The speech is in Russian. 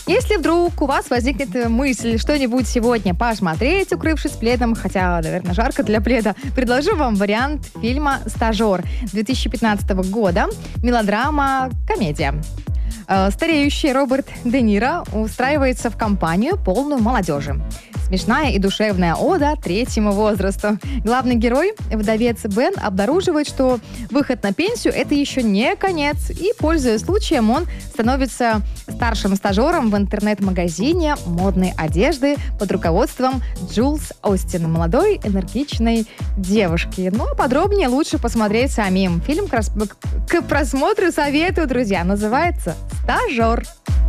Если вдруг у вас возникнет мысль что-нибудь сегодня посмотреть, укрывшись пледом, хотя, наверное, жарко для пледа, предложу вам вариант фильма «Стажер» 2015 года. Мелодрама, комедия. Стареющий Роберт Де Ниро устраивается в компанию, полную молодежи. Смешная и душевная ода третьему возрасту. Главный герой, вдовец Бен, обнаруживает, что выход на пенсию – это еще не конец. И, пользуясь случаем, он становится старшим стажером в интернет-магазине модной одежды под руководством Джулс Остин, молодой энергичной девушки. Ну, а подробнее лучше посмотреть самим. Фильм к просмотру советую, друзья. Называется «Стажер».